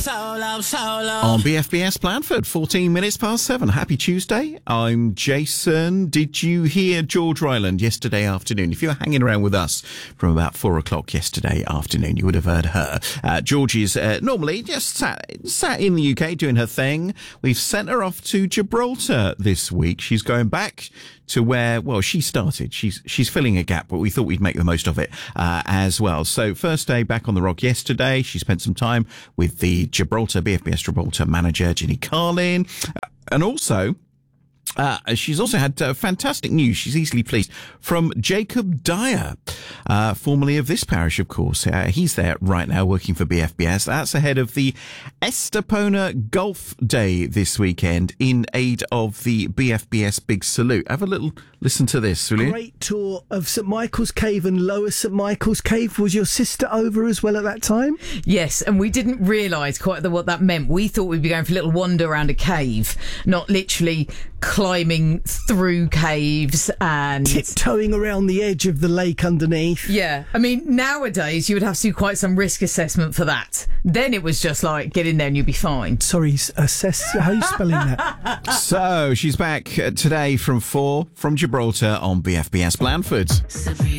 On BFBS Blandford, 14 minutes past 7. Happy Tuesday. I'm Jason. Did you hear George Ryland yesterday afternoon? If you were hanging around with us from about 4 o'clock yesterday afternoon, you would have heard her. George is normally just sat in the UK doing her thing. We've sent her off to Gibraltar this week. She's going back to where, well, she started. She's filling a gap, but we thought we'd make the most of it as well. So first day back on the rock yesterday. She spent some time with the BFBS Gibraltar manager, Ginny Carlin, and also she's also had fantastic news. She's easily pleased from Jacob Dyer, formerly of this parish, of course. He's there right now working for BFBS. That's ahead of the Estepona Golf Day this weekend in aid of the BFBS Big Salute. Have a little listen to this, will you? Great tour of St Michael's Cave and Lower St Michael's Cave. Was your sister over as well at that time? Yes, and we didn't realise quite what that meant. We thought we'd be going for a little wander around a cave, not literally climbing through caves and tiptoeing around the edge of the lake underneath. Yeah, I mean, nowadays you would have to do quite some risk assessment for that. Then it was just like, get in there and you'll be fine. Sorry, assess, how are you spelling that? So she's back today from 4 from Gibraltar on BFBS Blandford.